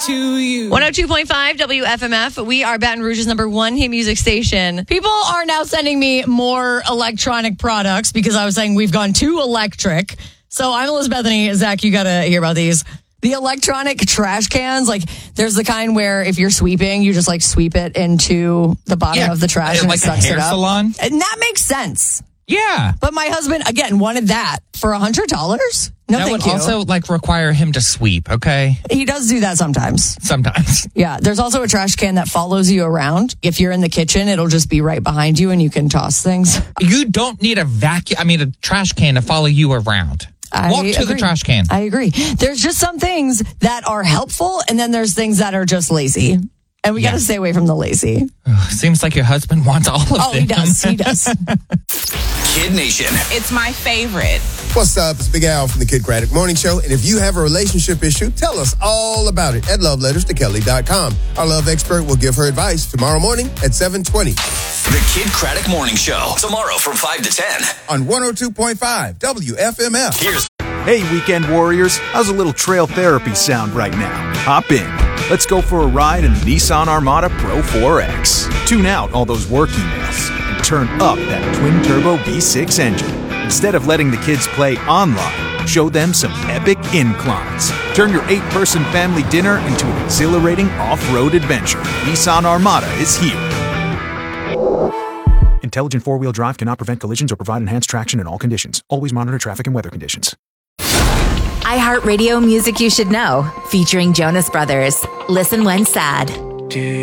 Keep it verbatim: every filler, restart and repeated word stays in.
to you. one oh two point five W F M F. We are Baton Rouge's number one hit music station. People are now sending me more electronic products because I was saying we've gone too electric. So I'm Elizabeth Bethany. Zach, you got to hear about these. The electronic trash cans, like there's the kind where if you're sweeping, you just like sweep it into the bottom Yeah, of the trash and like it sucks a hair it up. salon? And that makes sense. Yeah. But my husband, again, wanted that for one hundred dollars. No, that thank would you. also like require him to sweep, okay? He does do that sometimes. Sometimes. Yeah. There's also a trash can that follows you around. If you're in the kitchen, it'll just be right behind you and you can toss things. You don't need a vacuum, I mean, a trash can to follow you around. I Walk to agree. the trash can. I agree. There's just some things that are helpful, and then there's things that are just lazy. And we Yeah. got to stay away from the lazy. Ugh, seems like your husband wants all of Oh, them. he does. He does. Kid Nation. It's my favorite. What's up? It's Big Al from the Kid Craddock Morning Show. And if you have a relationship issue, tell us all about it at love letters to kelly dot com. Our love expert will give her advice tomorrow morning at seven twenty. The Kid Craddock Morning Show. Tomorrow from five to ten. On one oh two point five W F M F. Here's Hey, weekend warriors, how's a little trail therapy sound right now? Hop in. Let's go for a ride in the Nissan Armada Pro four X. Tune out all those work emails and turn up that twin-turbo V six engine. Instead of letting the kids play online, show them some epic inclines. Turn your eight-person family dinner into an exhilarating off-road adventure. Nissan Armada is here. Intelligent four-wheel drive cannot prevent collisions or provide enhanced traction in all conditions. Always monitor traffic and weather conditions. iHeartRadio Music You Should Know, featuring Jonas Brothers. Listen when sad.